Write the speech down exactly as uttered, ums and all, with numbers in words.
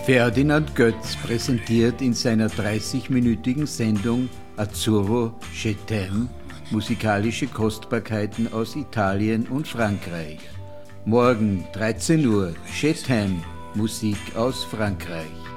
Ferdinand Götz präsentiert in seiner dreißigminütigen Sendung Azzurro Je t'aime musikalische Kostbarkeiten aus Italien und Frankreich. Morgen dreizehn Uhr Je t'aime, Musik aus Frankreich.